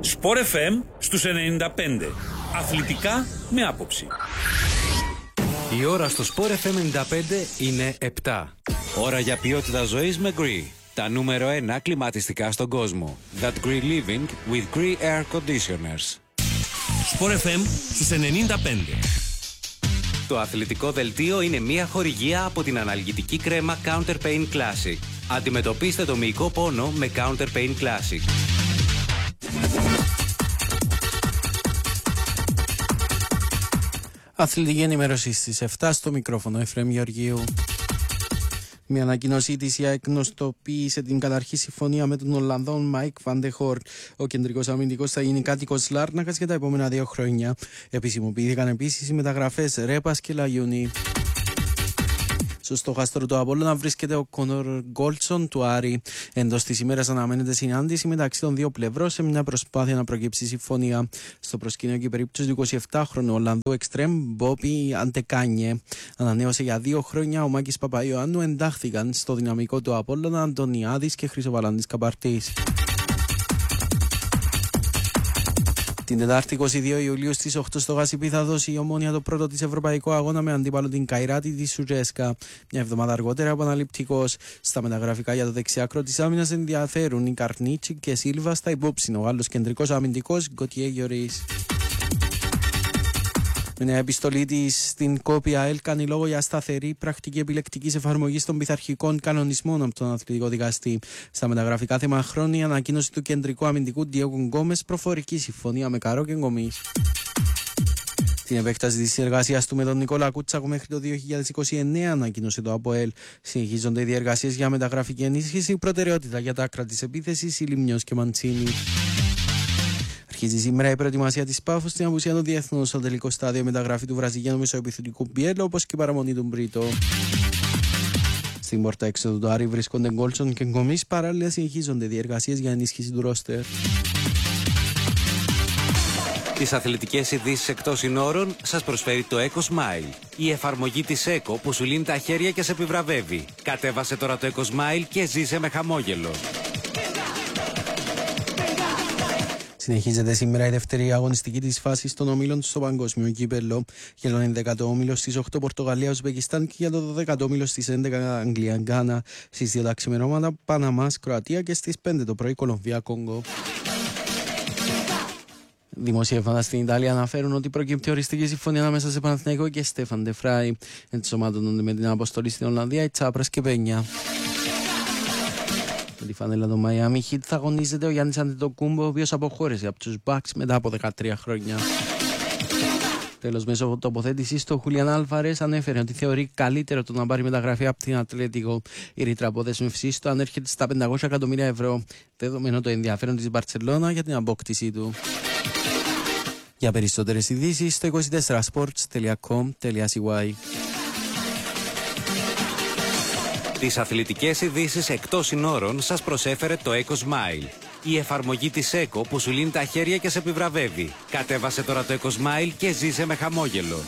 Sport FM στους 95. Αθλητικά με άποψη. Η ώρα στο Sport FM 95 είναι 7. Ώρα για ποιότητα ζωής με Gree. Τα νούμερο 1 κλιματιστικά στον κόσμο. That Gree Living with Gree Air Conditioners. Sport FM στους 95. Το αθλητικό δελτίο είναι μια χορηγία από την αναλγητική κρέμα Counter Pain Classic. Αντιμετωπίστε το μυϊκό πόνο με Counter Pain Classic. Αθλητική ενημέρωση στις 7 στο μικρόφωνο Εφραίμ Γεωργίου. Μια ανακοίνωσή της ΙΑΕΚ γνωστοποίησε την καταρχή συμφωνία με τον Ολλανδόν Μάικ Βαντεχόρτ. Ο κεντρικός αμυντικός θα γίνει κάτοικος Λάρνακας για τα επόμενα 2 χρόνια. Επισημοποιήθηκαν επίσης οι μεταγραφές Ρέπας και Λαγιούνι. Στο στόχαστρο του Απόλλωνα βρίσκεται ο Κόνορ Γκόλτσον του Άρη. Εντός της ημέρας αναμένεται συνάντηση μεταξύ των δύο πλευρών σε μια προσπάθεια να προκύψει συμφωνία. Στο προσκήνιο και η περίπτωση του 27χρονου Ολλανδού εξτρέμ Μπόπι Αντεκάνιε. Ανανέωσε για 2 χρόνια. Ο Μάκης Παπαϊωάννου εντάχθηκαν στο δυναμικό του Απόλλωνα Αντωνιάδης και Χρυσοβαλάντης Καπαρτής. Την Τετάρτη 22 Ιουλίου στις 8 στο Γασιπί θα δώσει η Ομόνοια το πρώτο της ευρωπαϊκό αγώνα με αντίπαλο την Καϊράτη της Σουτζέσκα. Μια εβδομάδα αργότερα επαναληπτικός. Στα μεταγραφικά για το δεξιάκρο της άμυνας ενδιαφέρουν οι Καρνίτσι και Σίλβα στα υπόψη. Ο Γάλλος κεντρικός αμυντικός Γκοτιέ Γιωρίς. Με νέα επιστολή της στην Κόπια ΑΕΛ κάνει λόγο για σταθερή πρακτική επιλεκτικής εφαρμογής των πειθαρχικών κανονισμών από τον αθλητικό δικαστή. Στα μεταγραφικά θέμα χρόνια, η ανακοίνωση του κεντρικού αμυντικού Ντιέγκο Γκόμες, προφορική συμφωνία με Καρό και Γκομής. Την επέκταση της συνεργασίας του με τον Νικόλα Κούτσακο μέχρι το 2029 ανακοίνωσε το ΑΠΟΕΛ. Συνεχίζονται οι διεργασίες για μεταγραφική ενίσχυση, προτεραιότητα για τα άκρα της επίθεσης, Ηλιμνιός και Μαντσίνη. Αρχίζει σήμερα η προετοιμασία της Πάφος στην απουσία των διεθνών στο τελικό στάδιο μεταγραφή του βραζιλιάνου μεσοεπιθετικού Μπιέλο, όπως και η παραμονή του Μπρίτο. Στην πόρτα έξοδο του Άρη βρίσκονται Γκόλτσον και Γκομής, παράλληλα συνεχίζονται διεργασίες για ενίσχυση του ρόστερ. Τις αθλητικές ειδήσεις εκτός συνόρων σας προσφέρει το Eco Smile. Η εφαρμογή της Eco που σου λύνει τα χέρια και σε επιβραβεύει. Κατέβασε τώρα το Eco Smile και ζήσε με χαμόγελο. Συνεχίζεται σήμερα η δεύτερη αγωνιστική της φάσης των ομίλων στο παγκόσμιο κύπελλο. Για τον 11ο όμιλο στις 8 Πορτογαλία, Ουσμπεκιστάν και για το 12ο όμιλο στις 11 Αγγλία, Γκάνα. Στις 2 τα ξημερώματα Παναμάς, Κροατία και στις 5 το πρωί Κολομβία, Κόγκο. Δημοσίευματα στην Ιταλία αναφέρουν ότι προκύπτει οριστική συμφωνία ανάμεσα σε Παναθηναϊκό και Στέφαν Ντεφράι. Ενσωματώνονται με την αποστολή στην Ολλανδία οι Τσάπρας και Πένια. Με τη φανέλα του Miami Heat θα αγωνίζεται ο Γιάννης Αντετοκούμπο, ο οποίος αποχώρησε από τους Bucks μετά από 13 χρόνια. Τέλος, μέσω τοποθέτησης του Χουλιάν Άλβαρες ανέφερε ότι θεωρεί καλύτερο το να πάρει μεταγραφή από την Ατλέτικο. Η ρήτρα αποδέσμευσής του ανέρχεται στα 500 εκατομμύρια ευρώ, δεδομένο το ενδιαφέρον της Μπαρτσελώνα για την απόκτησή του. Για περισσότερες ειδήσεις στο 24sports.com.cy. Τις αθλητικές ειδήσεις εκτός συνόρων σας προσέφερε το Eco Smile. Η εφαρμογή της Eco που σου λύνει τα χέρια και σε επιβραβεύει. Κατέβασε τώρα το Eco Smile και ζήσε με χαμόγελο.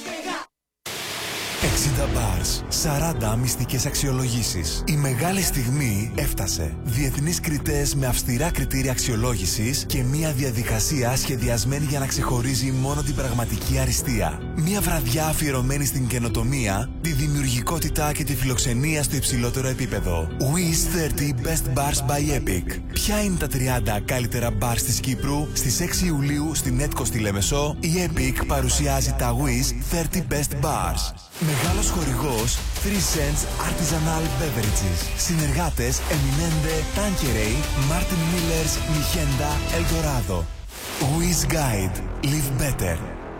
60 bars, 40 μυστικές αξιολογήσεις. Η μεγάλη στιγμή έφτασε. Διεθνείς κριτές με αυστηρά κριτήρια αξιολόγησης και μια διαδικασία σχεδιασμένη για να ξεχωρίζει μόνο την πραγματική αριστεία. Μια βραδιά αφιερωμένη στην καινοτομία, τη δημιουργικότητα και τη φιλοξενία στο υψηλότερο επίπεδο. Wiz 30 Best Bars by Epic. Ποια είναι τα 30 καλύτερα bars της Κύπρου? Στις 6 Ιουλίου στην Έτκο στη Λεμεσό, η Epic παρουσιάζει τα Wiz 30 Best Bars. Μεγάλος χορηγός 3 Cents Artisanal Beverages. Συνεργάτες Eminente, Tanqueray, Martin Millers, Michenda, Eldorado. Wiz Guide. Live better.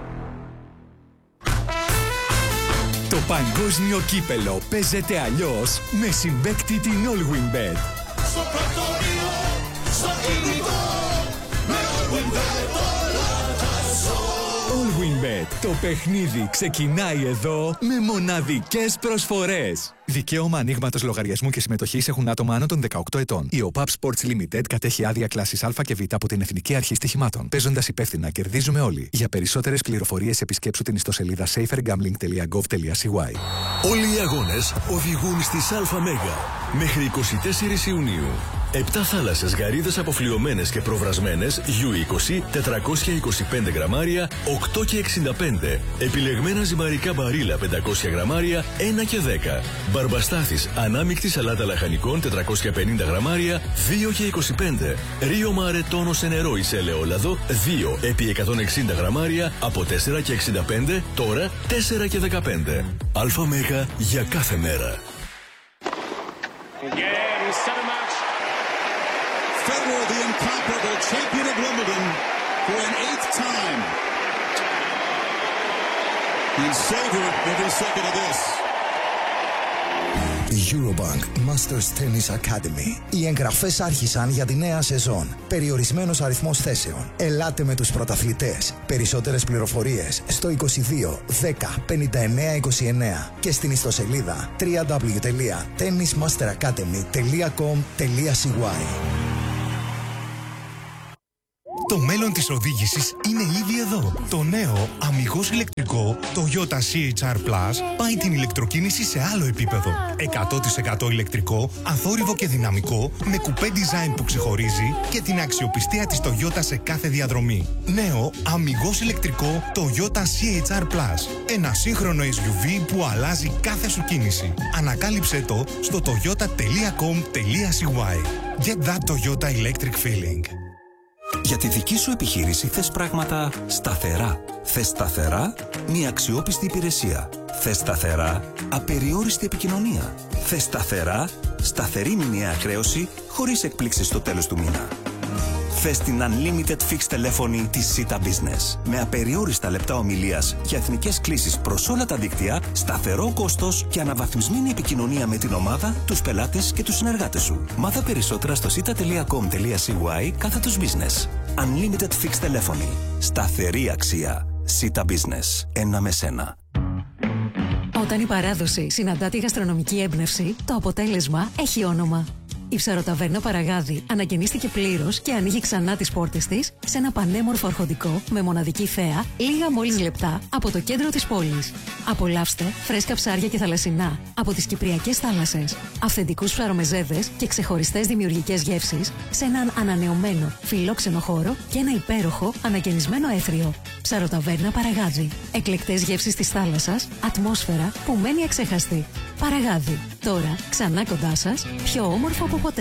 Το παγκόσμιο κύπελο παίζεται αλλιώς με συμπαίκτη την Allwinbet. Στο πρακτορείο, στο κινητό, με Allwinbet όλα τα ζω. Allwinbet. Το παιχνίδι ξεκινάει εδώ με μοναδικές προσφορές. Δικαίωμα ανοίγματος λογαριασμού και συμμετοχής έχουν άτομα άνω των 18 ετών. Η OPAP Sports Limited κατέχει άδεια κλάσης Α και Β από την Εθνική Αρχή Στοιχημάτων. Παίζοντας υπεύθυνα, κερδίζουμε όλοι. Για περισσότερες πληροφορίες επισκέψου την ιστοσελίδα safergambling.gov.cy. Όλοι οι αγώνες οδηγούν στις ΑΜΕΓΑ μέχρι 24 Ιουνίου. 7 θάλασσες γαρίδες αποφλιωμένες και προβρασμένες U20 425 γραμμάρια 8 και 65. Επιλεγμένα ζυμαρικά μπαρίλα 500 γραμμάρια 1 και 10. Μπαρμπαστάθης ανάμεικτη σαλάτα λαχανικών 450 γραμμάρια 2 και 25. Ρίο Μάρε τόνο σε νερό ή σε ελαιόλαδο 2 επί 160 γραμμάρια από 4 και 65 τώρα 4 και 15. Αλφα Μέγα για κάθε μέρα. Federer, the incomparable champion of Wimbledon for an 8th time. And savor every second of this. Eurobank Masters Tennis Academy. Οι εγγραφές άρχισαν για τη νέα σεζόν. Περιορισμένος αριθμός θέσεων. Ελάτε με τους πρωταθλητές. Περισσότερες πληροφορίες στο 22 10 59 29 και στην ιστοσελίδα www.tennismasteracademy.com.cy. Το μέλλον της οδήγησης είναι ήδη εδώ. Το νέο αμιγώς ηλεκτρικό Toyota CHR Plus πάει την ηλεκτροκίνηση σε άλλο επίπεδο. 100% ηλεκτρικό, αθόρυβο και δυναμικό, με κουπέ design που ξεχωρίζει και την αξιοπιστία της Toyota σε κάθε διαδρομή. Νέο αμιγώς ηλεκτρικό Toyota CHR Plus. Ένα σύγχρονο SUV που αλλάζει κάθε σου κίνηση. Ανακάλυψέ το στο toyota.com.cy. Get that Toyota electric feeling. Για τη δική σου επιχείρηση θες πράγματα σταθερά. Θες σταθερά μια αξιόπιστη υπηρεσία. Θες σταθερά απεριόριστη επικοινωνία. Θες σταθερά σταθερή μηνιαία χρέωση χωρίς εκπλήξεις στο τέλος του μήνα. Θες την Unlimited Fixed τηλέφωνη της Sita Business με απεριόριστα λεπτά ομιλίας για εθνικές κλήσεις προς όλα τα δίκτυα, σταθερό κόστος και αναβαθμισμένη επικοινωνία με την ομάδα, τους πελάτες και τους συνεργάτες σου. Μάθα περισσότερα στο sita.com.cy/business. Unlimited Fixed τηλέφωνη. Σταθερή αξία. Sita Business. Ένα με σένα. Όταν η παράδοση συναντά τη γαστρονομική έμπνευση, το αποτέλεσμα έχει όνομα. Η Ψαροταβέρνα Παραγάδι ανακαινίστηκε πλήρως και ανοίγει ξανά τις πόρτες της σε ένα πανέμορφο αρχοντικό με μοναδική θέα, λίγα μόλις λεπτά από το κέντρο της πόλης. Απολαύστε φρέσκα ψάρια και θαλασσινά από τις κυπριακές θάλασσες, αυθεντικούς ψαρομεζέδες και ξεχωριστές δημιουργικές γεύσεις σε έναν ανανεωμένο φιλόξενο χώρο και ένα υπέροχο ανακαινισμένο έθριο. Ψαροταβέρνα Παραγάδι. Εκλεκτές γεύσεις της θάλασσας, ατμόσφαιρα που μένει αξέχαστη. Παραγάδι. Τώρα ξανά κοντά σας, πιο όμορφο από ποτέ.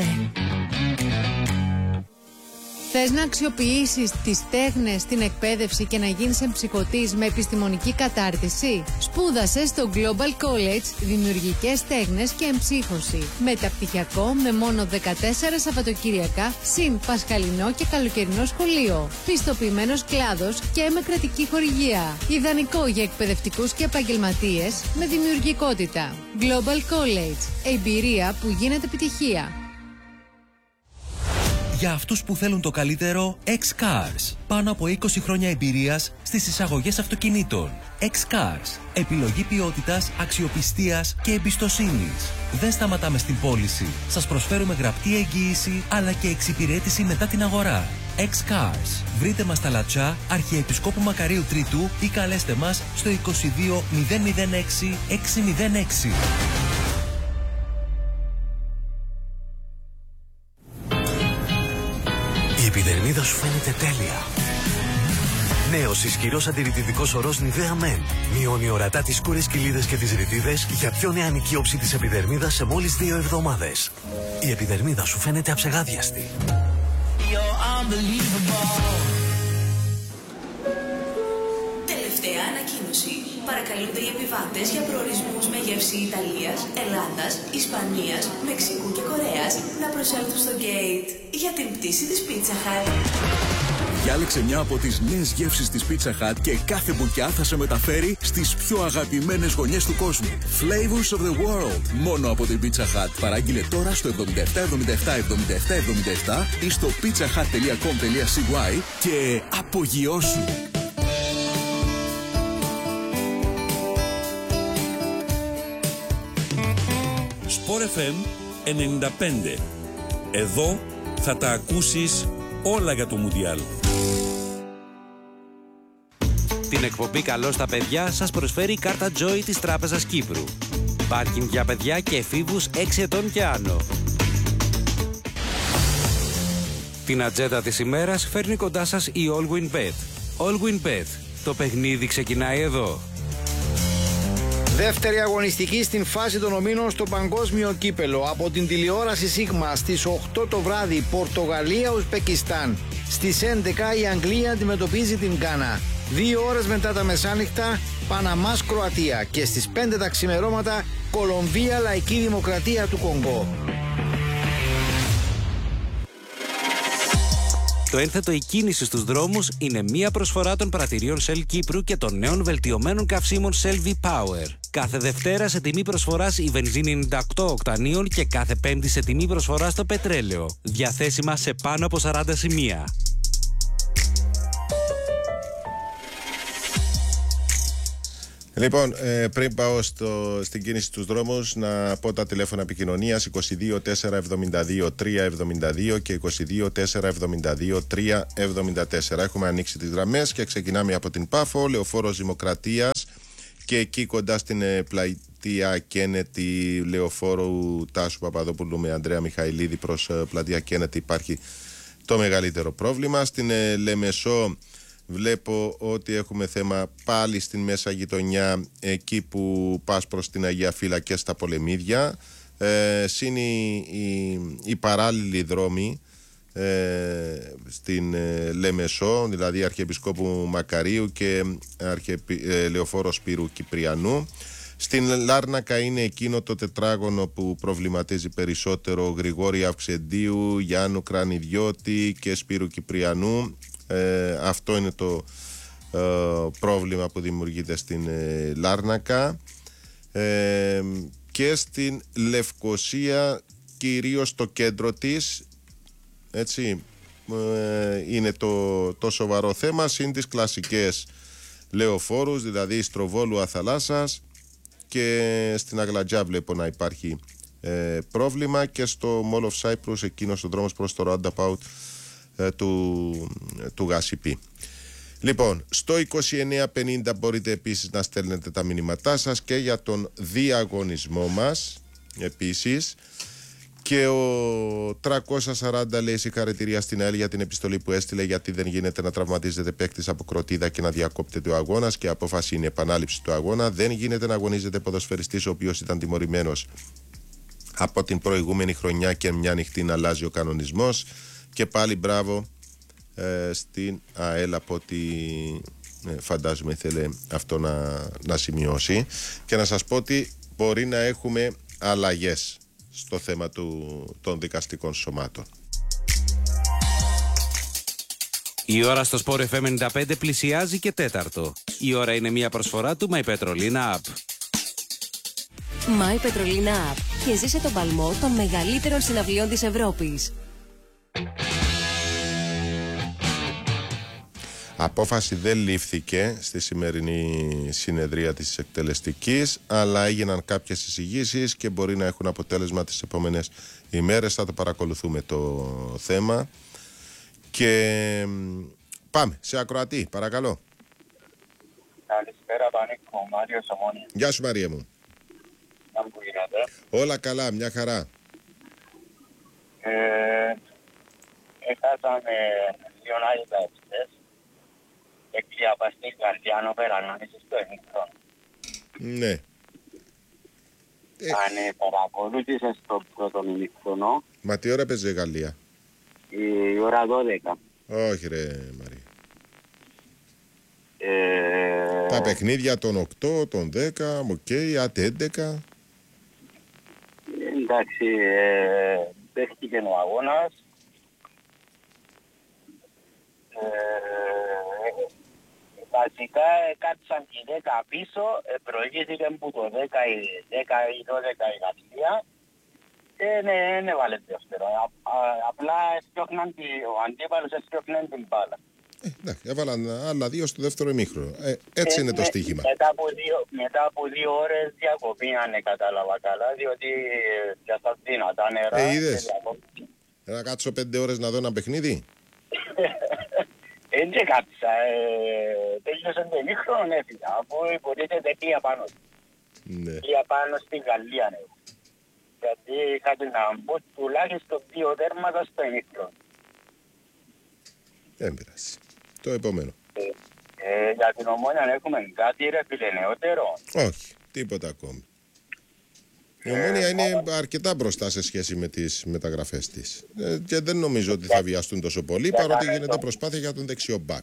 Θες να αξιοποιήσεις τις τέχνες στην εκπαίδευση και να γίνεις εμψυχωτής με επιστημονική κατάρτιση? Σπούδασε στο Global College Δημιουργικές Τέχνες και Εμψύχωση. Μεταπτυχιακό με μόνο 14 Σαββατοκύριακα, συν πασχαλινό και καλοκαιρινό σχολείο. Πιστοποιημένος κλάδος και με κρατική χορηγία. Ιδανικό για εκπαιδευτικούς και επαγγελματίες με δημιουργικότητα. Global College. Εμπειρία που γίνεται επιτυχία. Για αυτούς που θέλουν το καλύτερο, X-Cars. Πάνω από 20 χρόνια εμπειρίας στις εισαγωγές αυτοκινήτων. X-Cars. Επιλογή ποιότητας, αξιοπιστίας και εμπιστοσύνης. Δεν σταματάμε στην πώληση. Σας προσφέρουμε γραπτή εγγύηση αλλά και εξυπηρέτηση μετά την αγορά. X-Cars. Βρείτε μας στα Λατσά, Αρχιεπισκόπου Μακαρίου Τρίτου ή καλέστε μας στο 22 006 606. Η επιδερμίδα σου φαίνεται τέλεια. Νέος ισχυρός αντιρρητητικός ορός Nivea Men. Μειώνει ορατά τις σκούρες κοιλίδες και τις ρητίδες για πιο νεανική όψη της επιδερμίδας σε μόλις 2 εβδομάδες. Η επιδερμίδα σου φαίνεται αψεγάδιαστη. Τελευταία ανακοίνωση. Παρακαλούνται οι επιβάτες για προορισμούς με γεύση Ιταλίας, Ελλάδας, Ισπανίας, Μεξικού και Κορέας να προσέλθουν στο gate για την πτήση της Pizza Hut. Διάλεξε μια από τις νέες γεύσεις της Pizza Hut και κάθε μπουκιά θα σε μεταφέρει στις πιο αγαπημένες γωνιές του κόσμου. Flavors of the world. Μόνο από την Pizza Hut. Παράγγειλε τώρα στο 77777777 ή στο pizzahut.com.cy και απογειώσου. Sport FM 95. Εδώ θα τα ακούσεις όλα για το Μουντιάλ. Την εκπομπή «Καλό στα παιδιά» σας προσφέρει η κάρτα Joy της Τράπεζας Κύπρου. Πάρκινγκ για παιδιά και εφήβους 6 ετών και άνω. Την ατζέντα της ημέρας φέρνει κοντά σας η All Win Bet. All Win Bet. Το παιχνίδι ξεκινάει εδώ. Δεύτερη αγωνιστική στην φάση των ομίλων στο παγκόσμιο κύπελο. Από την τηλεόραση Σίγμα στις 8 το βράδυ, Πορτογαλία-Ουσπεκιστάν. Στις 11 η Αγγλία αντιμετωπίζει την Γκάνα. 2 ώρες μετά τα μεσάνυχτα, Παναμάς-Κροατία. Και στις 5 τα ξημερώματα, Κολομβία-Λαϊκή Δημοκρατία του Κονγκό. Το ένθετο «Η κίνηση στους δρόμους» είναι μία προσφορά των πρατηρίων Shell Κύπρου και των νέων βελτιωμένων καυσίμων Shell V-Power. Κάθε Δευτέρα σε τιμή προσφοράς η βενζίνη 98 οκτανίων και κάθε Πέμπτη σε τιμή προσφοράς το πετρέλαιο. Διαθέσιμα σε πάνω από 40 σημεία. Λοιπόν, πριν πάω στην κίνηση στους δρόμους, να πω τα τηλέφωνα επικοινωνίας 22 472 372 και 22 472 374. Έχουμε ανοίξει τις γραμμές και ξεκινάμε από την Πάφο, Λεωφόρος Δημοκρατίας, και εκεί κοντά στην πλατεία Κένετη, Λεωφόρου Τάσου Παπαδόπουλου με Ανδρέα Μιχαηλίδη προς πλατεία Κένετη υπάρχει το μεγαλύτερο πρόβλημα. Στην Λεμεσό βλέπω ότι έχουμε θέμα πάλι στην μέσα γειτονιά, εκεί που πας προς την Αγία Φύλλα και στα Πολεμίδια. Συν οι παράλληλοι δρόμοι στην Λεμεσό, δηλαδή Αρχιεπισκόπου Μακαρίου και Λεωφόρο Σπύρου Κυπριανού. Στην Λάρνακα είναι εκείνο το τετράγωνο που προβληματίζει περισσότερο, Γρηγόρη Αυξεντίου, Γιάννου Κρανιδιώτη και Σπύρου Κυπριανού. Αυτό είναι το πρόβλημα που δημιουργείται στην Λάρνακα. Και στην Λευκοσία, κυρίως το κέντρο της, έτσι, είναι το σοβαρό θέμα, συν τις κλασικές λεωφόρους, δηλαδή Στροβόλου Αθαλάσσας, και στην Αγλατζιά βλέπω να υπάρχει πρόβλημα, και στο Mall of Cyprus, εκείνος ο δρόμος προς το roundabout του Γασιπί. Λοιπόν, στο 2950 μπορείτε επίσης να στέλνετε τα μηνύματά σας και για τον διαγωνισμό μας επίσης. Και ο 340 λέει συγχαρητήρια στην ΑΕΛ για την επιστολή που έστειλε, γιατί δεν γίνεται να τραυματίζεται παίκτης από κροτίδα και να διακόπτεται ο αγώνας, και απόφαση είναι επανάληψη του αγώνα. Δεν γίνεται να αγωνίζεται ποδοσφαιριστής ο οποίος ήταν τιμωρημένος από την προηγούμενη χρονιά και μια νυχτή να αλλάζει ο κανονισμός. Και πάλι μπράβο στην ΑΕΛ, από ό,τι φαντάζομαι ήθελε αυτό να σημειώσει. Και να σας πω ότι μπορεί να έχουμε αλλαγές στο θέμα των δικαστικών σωμάτων. Η ώρα στο Sport FM 95 πλησιάζει και τέταρτο. Η ώρα είναι μια προσφορά του My Petrolina App. My Petrolina App, και ζήσε τον παλμό των μεγαλύτερων συναυλιών της Ευρώπης. Απόφαση δεν λήφθηκε στη σημερινή συνεδρία της εκτελεστικής, αλλά έγιναν κάποιες εισηγήσεις και μπορεί να έχουν αποτέλεσμα τις επόμενες ημέρες. Θα το παρακολουθούμε το θέμα. Και πάμε σε ακροατή, παρακαλώ. Καλησπέρα Πανίκο, Μάριος Ομόνια. Γεια σου Μαρία μου. Να μου γίνατε. Όλα καλά, μια χαρά. Έχασαμε δύο άλλοι παίκτες. Εκδιαπαστή Καρδιάνο Περανόνησης στο ενίκτρο. Ναι. Αν παρακολούθησες το πρώτο ημίχρονο. Μα τι ώρα παίζει η Γαλλία? Η ώρα 12. Όχι ρε Μαρία. Τα παιχνίδια των 8, των 10, άντε 11. Εντάξει, παίχτηκε ο αγώνας. Βασικά κάτσαν και 10 πίσω, προηγήθηκαν που το 10 ή 12 η Γαλλία και δεν έβαλε δεύτερο. Απλά ο αντίπαλος έστιωχναν την μπάλα. Εντάξει, έβαλαν άλλα δύο στο δεύτερο ημίχρονο. Έτσι είναι το στοίχημα. Μετά από 2 ώρες διακοπή, αν κατάλαβα καλά, διότι για στα δυνατά νερά. Είδες, να κάτσω 5 ώρες να δω ένα παιχνίδι. Δεν κάτσα, τέλειωσαν το ημίχρονο, έφυγα, αφού υποτίθεται πήγα πάνω. Πήγα πάνω στη Γαλλία, ναι. Γιατί είχατε να μπω τουλάχιστον 2 τέρματα στο ημίχρονο. Δεν πειράζει. Το επόμενο. Για την Ομόνια έχουμε κάτι ρε φίλε νεότερο. Όχι, τίποτα ακόμη. Η Ομόνια είναι αρκετά μπροστά σε σχέση με τις μεταγραφές της. Και δεν νομίζω ότι θα βιαστούν τόσο πολύ, παρότι γίνεται προσπάθεια για τον δεξιό μπακ.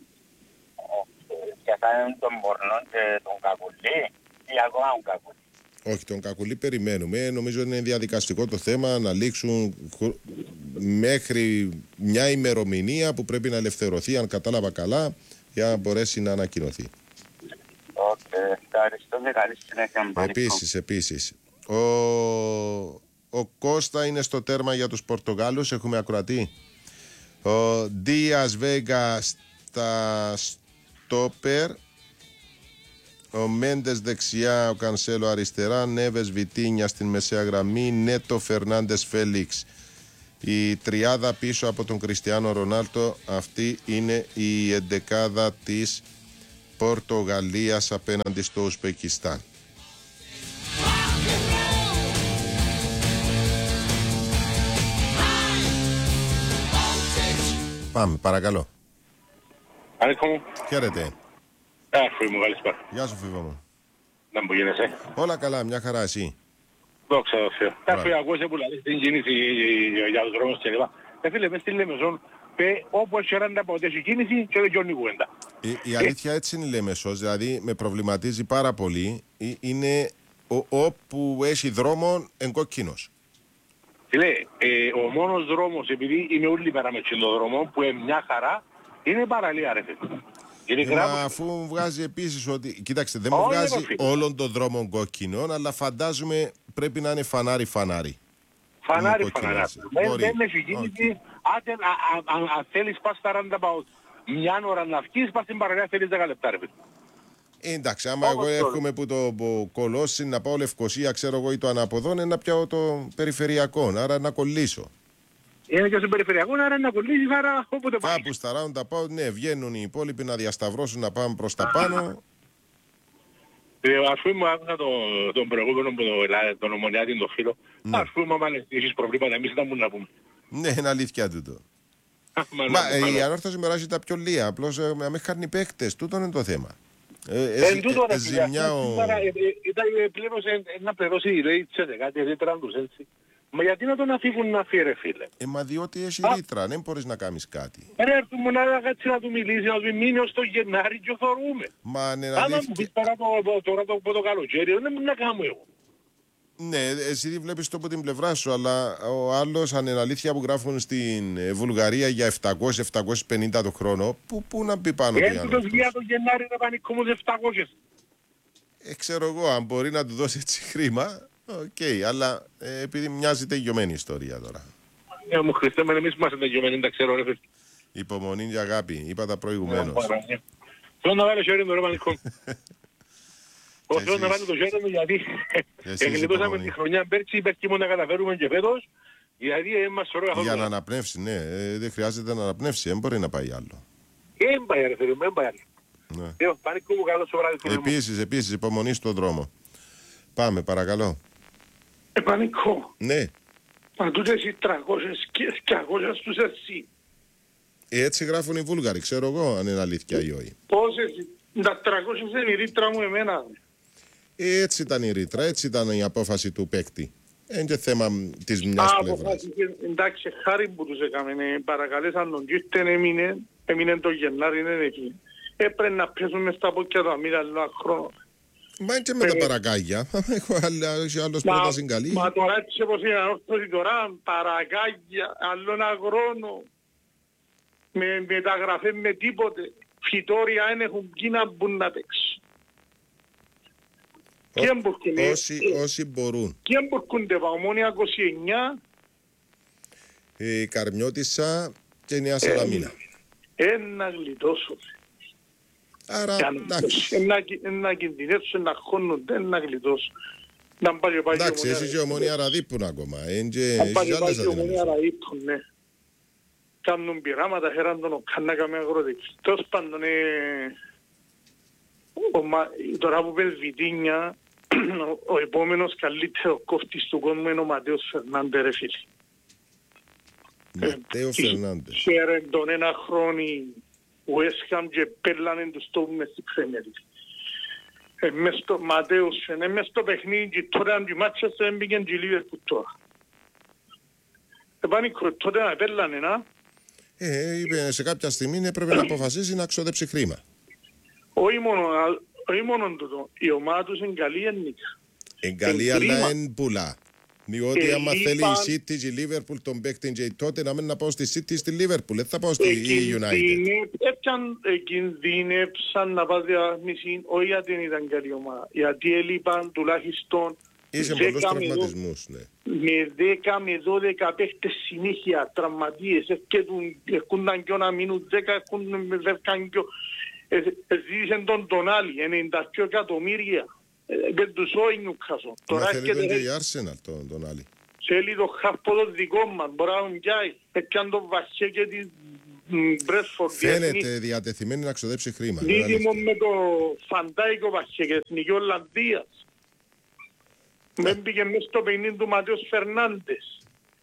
Και θα είναι τον Μπορνόν και τον Κακουλή ή ακόμα τον Κακουλή. Όχι, τον Κακουλή περιμένουμε. Νομίζω είναι διαδικαστικό το θέμα να λήξουν μέχρι μια ημερομηνία που πρέπει να ελευθερωθεί, αν κατάλαβα καλά, για να μπορέσει να ανακοινωθεί. Ευχαριστώ και καλή συνέχεια. Επίσης. Ο Κώστα είναι στο τέρμα για τους Πορτογάλους. Έχουμε ακροατή. Ο Δίας Βέγκα στα στόπερ. Ο Μέντες δεξιά, ο Κανσέλο αριστερά, Νέβες Βιτίνια στην μεσαία γραμμή, Νέτο Φερνάντες Φέλιξ. Η τριάδα πίσω από τον Κριστιάνο Ρονάλντο. Αυτή είναι η εντεκάδα της Πορτογαλίας απέναντι στο Ουσπεκιστάν. Πάμε, παρακαλώ. Αλέκο. Χαίρετε. Φίβο μου, καλησπέρα. Γεια σου, Φίβο μου. Να μου γίνεσαι. Όλα καλά, μια χαρά, εσύ. Δόξα τω Θεώ. Τα ακούσα που λέει στην κίνηση για τους δρόμους και λοιπά. Φίλε, μες στη Λέμεσον, όπου έχει 40 πόντες η κίνηση και δεν γιώνει κουβέντα. Η αλήθεια έτσι είναι η Λέμεσος, δηλαδή με προβληματίζει πάρα πολύ. Είναι όπου έχει δρόμο εγκόκκινος. Φίλε, ο μόνος δρόμος, επειδή είμαι όλη πέρα με τον δρόμο, που είναι μια χαρά, είναι παραλία ρε φίλε. Μα αφού βγάζει επίσης ότι, κοίταξτε, δεν μου βγάζει όλον τον δρόμο κόκκινο, αλλά φαντάζομαι πρέπει να είναι φανάρι-φανάρι. Φανάρι-φανάρι. Δεν είναι συγκίνηση, αν θέλεις πας 40 πάω. Μια ώρα να βγεις, πας στην παραλία, θέλεις 10 λεπτά ρε φίλε. Εντάξει, άμα εγώ έρχομαι που το Κολόσι να πάω Λευκοσία, ξέρω εγώ, ή το Αναποδόν, να πιάω το περιφερειακό, άρα να κολλήσω. Είναι και στο περιφερειακό, άρα να κολλήσει, άρα όποτε πάει. Κάπου στα ράουντα πάω, ναι, βγαίνουν οι υπόλοιποι να διασταυρώσουν, να πάμε προς τα πάνω. Ας πούμε, άκουσα τον προηγούμενο που τον Ομονιάτη, τον φίλο. Ας πούμε, άμα έχεις προβλήματα, εμείς δεν μπορούμε να πούμε. Ναι, είναι αλήθεια τούτο. Η Ανόρθωση μοιράζει τα πιο λίγα, απλώς με με χάνει παίκτες, τούτο είναι το θέμα. Ζημιά ήταν πλήρως να πληρώσει η ΡΕΙ κάτι ρήτρα τους έτσι. Μα γιατί να τον αφήγουν να φύγει ρε φίλε. Μα διότι έχει ρήτρα, δεν μπορείς να κάνεις κάτι. Ρε έρθουμε να κάτσει να του μιλήσει, να του μείνει ως το Γενάρη και θωρούμε. Μα ναι, άμα μου πεις τώρα το καλοκαίρι, δεν μπορεί να κάνω εγώ. Ναι, εσύ βλέπεις το από την πλευρά σου, αλλά ο άλλος, αν είναι αλήθεια που γράφουν στην Βουλγαρία για 700-750 το χρόνο, πού να πει πάνω πια. Έτσι το βγει το Γενάρη να πάνε κόμμος 700. Ξέρω εγώ, αν μπορεί να του δώσει έτσι χρήμα, οκ, αλλά επειδή μοιάζει τελειωμένη ιστορία τώρα. Μου Χριστέ, εμείς είμαστε τελειωμένοι, τα ξέρω ρε φίλε. Υπομονή και αγάπη, είπα τα προηγουμένως. Θέλω να βάλω χέρι μου ρε πανικό. Θέλω να βάλω το χέρι μου γιατί εγκλητώσαμε τη χρονιά πέρσι, υπερκείμουν να καταφέρουμε και φέτος. Γιατί μας σωρώ καθόλου. Για να αναπνεύσει, ναι, δεν χρειάζεται να αναπνεύσει, δεν μπορεί να πάει άλλο. Δεν πάει ρε φίλε, δεν πάει άλλο. Πανικό μου καλό στο βράδυ. Επίσης, υπομονή στον δρόμο. Πάμε, παρακαλώ. Πανικό. Ναι. Μα τούτες οι 300 και 200 στους εσύ. Έτσι γράφουν οι Βούλγαροι, ξέρω εγώ αν είναι αλήθεια ή όχι. Πόσες, τα 300 είναι η ρήτρα μου εμένα. Έτσι ήταν η ρήτρα, έτσι ήταν η απόφαση του παίκτη. Είναι και θέμα της μιας πλευράς. Εντάξει, χάρη που τους έκαμε, παρακαλέσαν τον Κίρτεν, έμεινε το Γενάρη, είναι εκεί. Έπρεπε να πέσουν μες τα πόκια του αμύρα λίγο χρόνο. Μα είναι και με τα παρακάγια. Έχω άλλος πρόταση καλή. Μα τώρα έτσι όπως είναι ανόρθωση τώρα, παρακάγια, άλλον αγρόνο, με μεταγραφές με τίποτε. Φυτόρια δεν έχουν κίνα που να παίξει. Όσοι μπορούν. Και μπορκούνται Ομόνια 29. Η Καρμιώτισσα και η Νέα Σαλαμίνα. Ένα γλιτώσω. Άρα, να κινδυνεύσουν, να χώνονται, να γλιτώσουν. Εντάξει, εσύ και Ομόνια ραδίπουν ακόμα. Αν πάει και Ομόνια ραδίπουν, ναι. Κάνουν πειράματα, χέραν τον οκανάκα με αγρότης. Τέλος πάντων, τώρα που πες Βιτίνια, ο επόμενος καλύτερος κόφτης του κόσμου είναι ο Ματέος Φερνάντε ρε φίλοι. Ματέο Φερνάντες. Χαίρεν τον ένα χρόνο West Ham και πέλανε τους τόπους μες στην Premier League. Μες στο Ματέος, μες στο παιχνίδι και τώρα αν και Manchester έμπηκαν και Liverpool τώρα. Επάνικρο, τότε να πέλανε, να. Είπε σε κάποια στιγμή έπρεπε να αποφασίσει να ξοδέψει χρήμα. Όχι μόνο τούτο, η ομάδα τους είναι καλή ενίκα. Είναι καλή αλλά είναι πουλά. Διότι άμα θέλει η City και η Liverpool τον παίκτη και τότε να μην να πάω στη City στη Liverpool, δεν θα πάω στη United. Κινδύνεψαν να πάω διαβάθμιση, όχι γιατί δεν ήταν καλή ομάδα, γιατί έλειπαν τουλάχιστον είσαι πολλούς τραυματισμούς, ναι. Με 10 με 12 παίχτες συνέχεια, τραυματίες, έρχονταν και να μείνουν 10, έρχονταν και ζήτησαν τον άλλη, 92 εκατομμύρια. Δεν τους όχι Νιουκάσο. Μα θέλει και η Arsenal τον άλλη. Θέλει το χάποδο δικό μας, μπορεί να τον πιάει. Έπιαν τον Βασέ και την Μπρέσφορντ. Φαίνεται διατεθειμένη να ξοδέψει χρήμα. Δίδυμο με το Φαντάικο Βασέ και Εθνική Ολλανδίας. Μεν πήγε μέσα στο παιχνίδι του Ματέος Φερνάντες.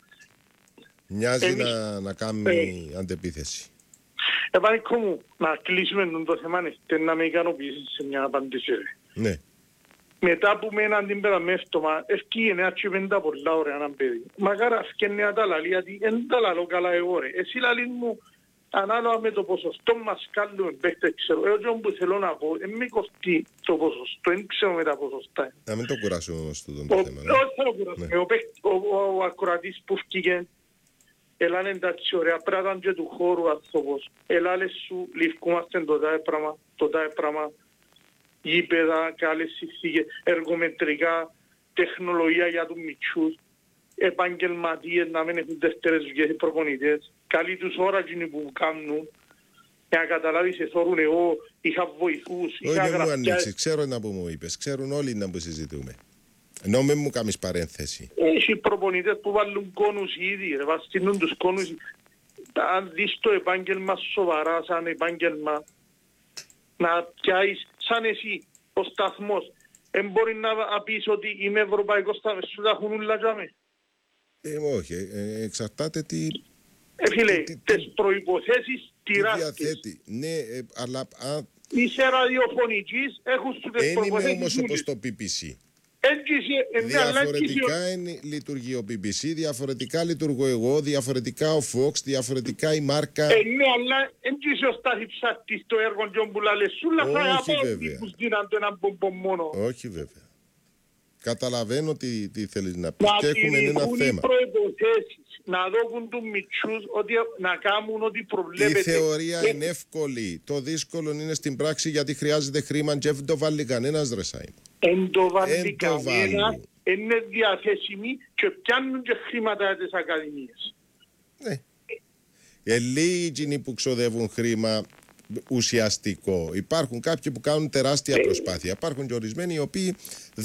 Μοιάζει να κάνει αντεπίθεση. Επανήκω μου, να κλείσουμε το θέμα, να με ικανοποιήσεις σε μια απάντηση. Ναι. Μετά που με έναν την πεδαμέστομα, ευκήγε νέα τσιπέντα πολλά ωραία έναν παιδί. Μακάρα ευκαινέα τα λαλή, γιατί δεν τα λαλώ καλά εγώ ρε. Εσύ λαλή μου, ανάλογα με το ποσοστό μας κάλουμε παίχτε, ξέρω. Εγώ που θέλω να πω, με κοφτεί το ποσοστό, δεν ξέρω με τα ποσοστά. Να μην το κουράσουμε όμως το θέμα. Όχι θα το κουράσουμε. Ο ακροατής που ευκήγε, ελάνε εντάξει ωραία πράγματα και του χώρου άνθρωπος. Ελάλε σου, λυφκούμαστε το τάδε πράγμα. Γήπεδα, καλές συνθήκες, εργομετρικά, τεχνολογία για τους μητσούς, επαγγελματίες να μην έχουν δεύτερες δουλειές οι προπονητές, καλή τους ώρα που κάνουν, για να καταλάβεις εθώρουν εγώ, είχα βοηθούς, είχα γραφτιά. Όχι, μου ανοίξεις, ξέρω να που μου είπες, ξέρουν όλοι να που συζητούμε. Ενώ μην μου κάνεις παρένθεση. Έχει προπονητές που βάλουν κόνους ήδη, βαστινούν τους κόνους. Αν δεις το επάγγελμα σοβαρά σαν επάγγελμα, να πιάσεις σαν εσύ ο σταθμός, δεν μπορεί να πεις ότι είμαι ευρωπαϊκός σταθμός, σου τα έχουν ούλα τζάμε. Όχι, εξαρτάται τι... Φίλε, τις προϋποθέσεις τυράσκες. Ναι, αλλά... Είσαι ραδιοφωνικής, έχουν σου τις προϋποθέσεις. Δεν είμαι όμως όπως το BBC. Διαφορετικά λειτουργεί ο BBC, διαφορετικά λειτουργώ εγώ, διαφορετικά ο Fox, διαφορετικά η μάρκα. Ναι, αλλά δεν είσαι ο Στάθη ψάκτης το έργο και ο Μπουλαλεσούλα, θα απόδει που στείναν έναν πομπο μόνο. Όχι βέβαια. Καταλαβαίνω τι θέλεις να πεις και έχουμε ένα θέμα. Να προϋποθέσεις, να δώκουν τους μητσούς, να κάνουν ό,τι προβλέπεται. Η θεωρία είναι εύκολη. Το δύσκολο είναι στην πράξη γιατί χρειάζεται χρήμα και δεν το βάλει κανένας ρε Σάιμ. Εν το βάλει κανένας, είναι διαθέσιμοι και πιάνουν και χρήματα για τις ακαδημίες. Ναι. Λίγοι που ξοδεύουν χρήμα ουσιαστικό. Υπάρχουν κάποιοι που κάνουν τεράστια προσπάθεια. Υπάρχουν και ορισμένοι οι οποίοι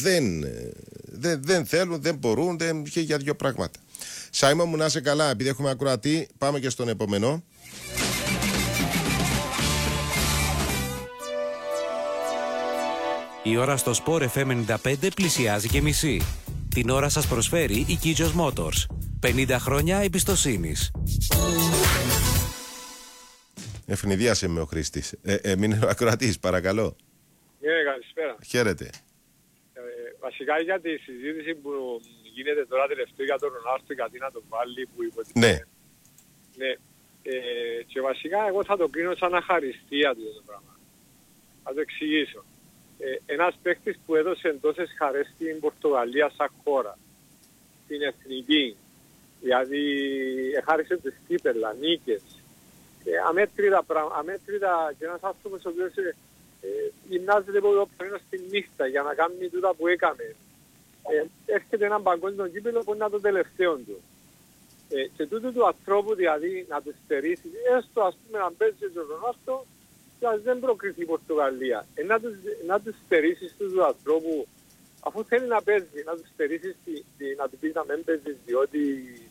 δεν θέλουν, δεν μπορούν, και για δύο πράγματα. Σάιμον μου, να είσαι καλά, επειδή έχουμε ακροατή, πάμε και στον επόμενο. Η ώρα στο Sport FM 95 πλησιάζει και μισή. Την ώρα σας προσφέρει η Kijos Motors. 50 χρόνια εμπιστοσύνης. Ευνηδίασε με ο Χρήστης. Μην ακροατής, παρακαλώ. Ναι, καλησπέρα. Χαίρετε. Βασικά για τη συζήτηση που γίνεται τώρα τελευταίο για τον Ρονάλντο, γιατί να τον βάλει που υποτιμεί. Ναι. Ναι. Και βασικά εγώ θα το κρίνω σαν αχαριστία του το πράγμα. Θα το εξηγήσω. Ένας παίκτης που έδωσε τόσες χαρές στην Πορτογαλία σαν χώρα, στην εθνική, δηλαδή χάρισε τις κύπελα, νίκες, αμέτρητα και ένας άνθρωπος ο οποίος γυμνάζεται από το πρωί στη νύχτα για να κάνει τούτα που έκανε. Έρχεται έναν παγκόσμιο κύπελλο που είναι το τελευταίο του. Και τούτο του ανθρώπου δηλαδή να του στερήσει, έστω ας πούμε να παίζει ο Ρονάλντο, και ας δεν προκριθεί η Πορτογαλία. Να τους στερήσεις του ανθρώπου, αφού θέλει να παίζει, να τους στερήσεις, να του πεις να μην παίζεις, διότι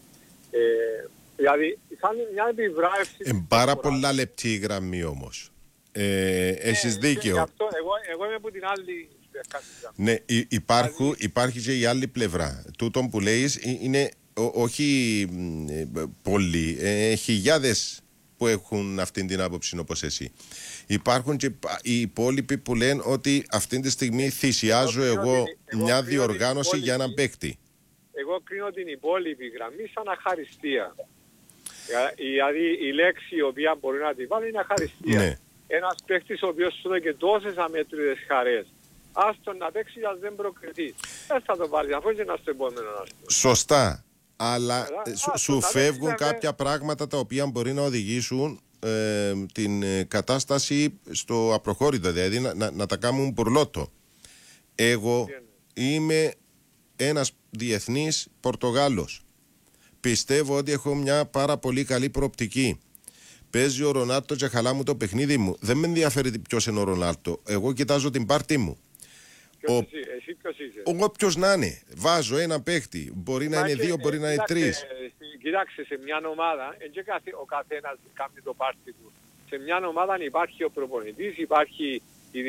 δηλαδή σαν μια επιβράβευση. Πάρα πολλά λεπτή η γραμμή όμως. Έχεις δίκαιο. Εγώ είμαι από την άλλη. Ναι, υπάρχει και η άλλη πλευρά. Τούτο που λέει είναι όχι πολλοί, χιλιάδες που έχουν αυτή την άποψη όπως εσύ. Υπάρχουν και οι υπόλοιποι που λένε ότι αυτή τη στιγμή θυσιάζω εγώ μια διοργάνωση για έναν παίκτη. Εγώ κρίνω την υπόλοιπη γραμμή σαν αχαριστία. Δηλαδή η λέξη η οποία μπορεί να την βάλει είναι αχαριστία. Ναι. Ένας παίκτης ο οποίος σου δίνει τόσες αμέτρητες χαρές, άστον να παίξει αν δεν προκριθεί. Δεν θα το βάλει, αφού είναι ένα στο επόμενο. Σωστά. Αλλά σου φεύγουν κάποια πράγματα τα οποία μπορεί να οδηγήσουν την κατάσταση στο απροχώρητο, δηλαδή να τα κάνουν πουρλότο. Εγώ είμαι ένας διεθνής Πορτογάλος. Πιστεύω ότι έχω μια πάρα πολύ καλή προοπτική. Παίζει ο Ρονάλτο και χαλά μου το παιχνίδι μου. Δεν με ενδιαφέρει ποιος είναι ο Ρονάλτο. Εγώ κοιτάζω την πάρτι μου. Εσύ ποιος είσαι? Όποιος να είναι. Βάζω ένα παίχτη. Μπορεί να είναι δύο, μπορεί να είναι τρεις. Κοιτάξτε, σε μια ομάδα, ο καθένας κάνει το πάρτι του. Σε μια ομάδα υπάρχει ο προπονητής, υπάρχει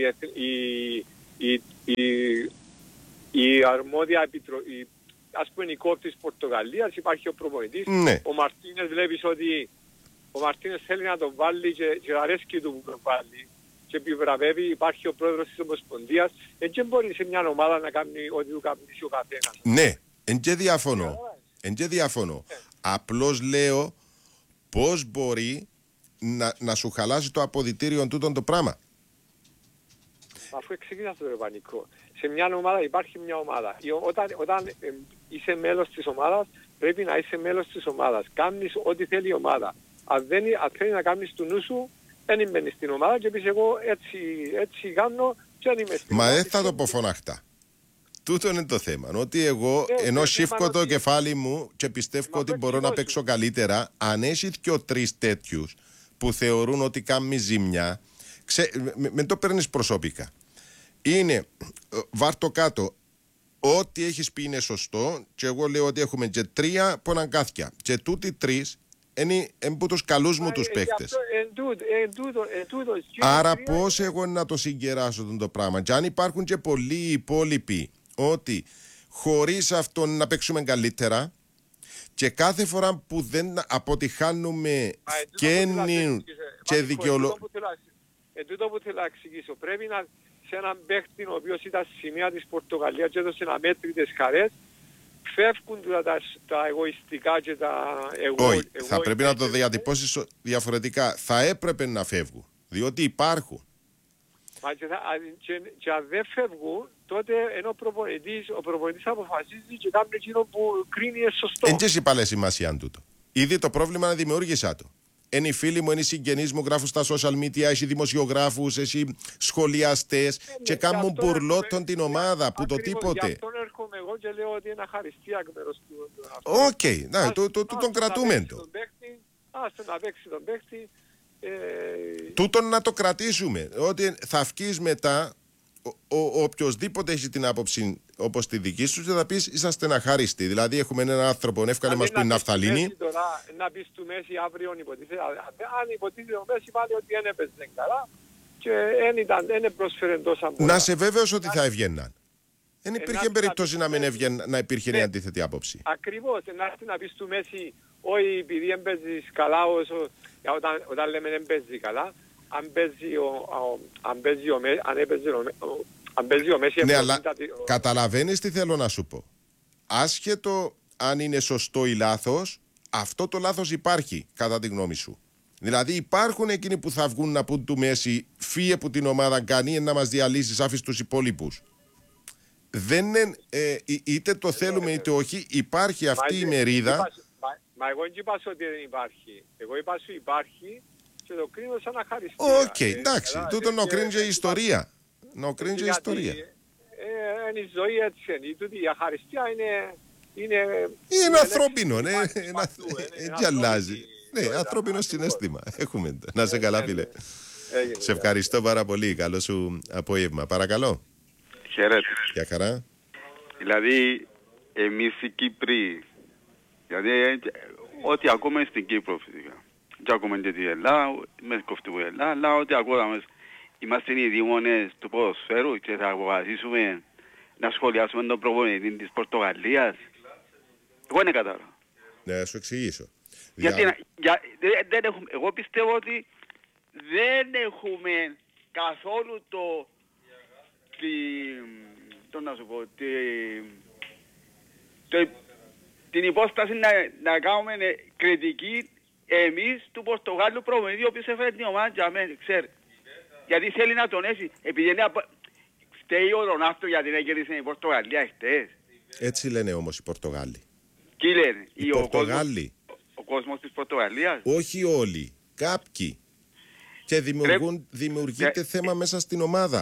η αρμόδια επιτροπή, ας πούμε η κόπ της Πορτογαλίας, υπάρχει ο προπονητής. Ναι. Ο Μαρτίνες βλέπεις ότι ο Μαρτίνες θέλει να τον βάλει και αρέσκει του που τον βάλει. Και επιβραβεύει, υπάρχει ο πρόεδρος της Ομοσπονδίας. Δεν μπορεί σε μια ομάδα να κάνει ό,τι του καπνίσει ο καθένας. Ναι, εν και διαφωνώ. Απλώς λέω πώς μπορεί να σου χαλάσει το αποδυτήριο τούτον το πράγμα. Αφού ξεκινάς το Πανικό. Σε μια ομάδα υπάρχει μια ομάδα. Όταν είσαι μέλος της ομάδας, πρέπει να είσαι μέλος της ομάδας. Κάνεις ό,τι θέλει η ομάδα. Αν θέλει να κάνεις του νου σου, δεν είμαι στην ομάδα και πεις εγώ έτσι κάνω και δεν είμαι στην ομάδα. Μα δεν θα το πω φωναχτά. Τούτο είναι το θέμα. Ότι εγώ ενώ σύφκω το κεφάλι μου και πιστεύω ότι μπορώ να παίξω καλύτερα, αν έχει και ο τρεις τέτοιους που θεωρούν ότι κάνει ζημιά, με το παίρνεις προσωπικά. Είναι, βάρ' το κάτω, ό,τι έχεις πει είναι σωστό και εγώ λέω ότι έχουμε και τρία ποναγκάθια. Και τούτοι τρεις είναι από τους καλούς μου τους παίχτες. Άρα πώς εγώ να το συγκεράσω το πράγμα? Και αν υπάρχουν και πολλοί υπόλοιποι ότι χωρίς αυτό να παίξουμε καλύτερα και κάθε φορά που δεν αποτυχάνουμε και δικαιολογούμε. Τούτο που θέλω να εξηγήσω, πρέπει να σε έναν παίχτη ο οποίος ήταν σημεία της Πορτογαλίας και έδωσε αμέτρητες χαρές, φεύγουν τα εγωιστικά και τα Όχι, θα πρέπει να το διατυπώσεις διαφορετικά. Θα έπρεπε να φεύγουν, διότι υπάρχουν. Και αν δεν φεύγουν, τότε ενώ ο προπονητής αποφασίζει και κάνει εκείνο που κρίνει σωστό. Εν και εσύ πάλι σημασία τούτο. Ήδη το πρόβλημα να δημιούργησα το. Είναι οι φίλοι μου, είναι οι συγγενείς μου, γράφουν στα social media, έχει δημοσιογράφους, έχει σχολιαστές και κάνουν μπουρλότον την ομάδα που το τίποτε. Γι' αυτόν έρχομαι εγώ και λέω ότι είναι αχαριστία εκ μέρους του. Οκ, τον κρατούμε το. Άστε να παίξει τον παίκτη. Τούτον να το κρατήσουμε. Ότι θα βγεις μετά, οποιοσδήποτε έχει την άποψη όπως τη δική σου, θα πεις είσαστε αχάριστοι. Δηλαδή έχουμε έναν άνθρωπο, εύκολα μας πει ναφθαλίνη. Να πεις του Μέση αύριο υποτίθεται. Αν υποτίθεται ο Μέση πάλι ότι δεν έπαιζε καλά και δεν προσφέρε τόσα πολλά. Να σε βέβαιος ότι θα εβγαίναν. Δεν υπήρχε περίπτωση να υπήρχε μια αντίθετη άποψη. Ακριβώς. Να πεις του Μέση, όχι επειδή δεν παίζεις καλά, όταν λέμε δεν παίζει καλά, αν παίζει ο Μέση... Ναι, αλλά καταλαβαίνεις τι θέλω να σου πω. Άσχετο αν είναι σωστό ή λάθος, αυτό το λάθος υπάρχει κατά τη γνώμη σου. Δηλαδή υπάρχουν εκείνοι που θα βγουν να πούν του Μέση φύγε που την ομάδα κάνει να μας διαλύσεις, άφησε τους υπόλοιπους. Δεν είναι, είτε το θέλουμε είτε όχι, υπάρχει αυτή η μερίδα. Μα εγώ δεν είπα ότι δεν υπάρχει. Εγώ είπα ότι υπάρχει και το κρίνω σαν αχαριστία. Οκ, εντάξει, τούτο να κρίνει και η ιστορία. Να κρίνει και η ιστορία. Είναι η ζωή έτσι είναι. Η αχαριστία είναι ανθρώπινο, έτσι αλλάζει. Ναι, ανθρώπινο συναίσθημα. Έχουμε το. Να σε καλά, φίλε. Σε ευχαριστώ πάρα πολύ. Καλό σου απόγευμα. Παρακαλώ. Χαίρετε. Γεια χαρά. Δηλαδή, εμείς οι Κύπροι, δηλαδή, ό,τι ακούμε στην Κύπρο φυσικά. Και ακούμε και την Ελλάδα, με κοφτή που Ελλάδα, αλλά ό,τι ακούμε, είμαστε οι δήμονες του ποδοσφαίρου και θα αποφασίσουμε να σχολιάσουμε τον προπονητή της Πορτογαλίας. Εγώ δεν κατάλαβα. Να σου εξηγήσω. Γιατί δεν έχουμε, εγώ πιστεύω ότι δεν έχουμε καθόλου την υπόσταση να κάνουμε κριτική εμείς του Πορτογάλου προπονητή, ο οποίος έφερε την ομάδα για μένα, ξέρει. Γιατί θέλει να τον έχει, επειδή είναι φταίει ο Ρονάλντο γιατί δεν κέρδισε η Πορτογαλία χτες. Έτσι λένε όμως οι Πορτογάλοι. Τι λένε, οι Πορτογάλοι. Ο κόσμος της Πορτογαλίας. Όχι όλοι, κάποιοι. Και δημιουργείται θέμα μέσα στην ομάδα.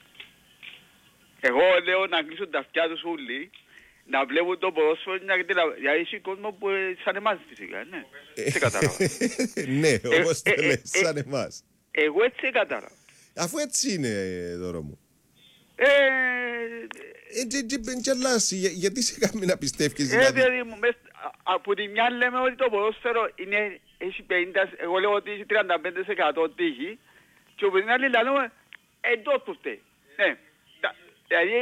Εγώ λέω να κλείσουν τα αυτιά τους όλοι, να βλέπουν το ποδόσφαιρο, γιατί έχει κόσμο που σαν εμάς φυσικά, ναι. Έτσι κατάλαβα. Ναι, όπως το λες, σαν εμάς. Εγώ έτσι κατάλαβα. Αφού έτσι είναι, Δώρο μου. Γιατί σε κάνει να πιστεύεις δηλαδή. Από τη μια λέμε ότι το ποδόσφαιρο έχει 50, εγώ λέω ότι έχει 35% τύχη και από την άλλη λέμε εντός του φταίει. Δηλαδή